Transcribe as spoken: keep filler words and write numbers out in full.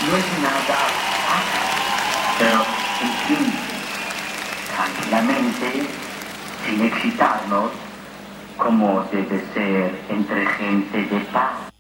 no es nada fácil, pero en fin, tranquilamente, sin excitarnos, como debe ser entre gente de paz.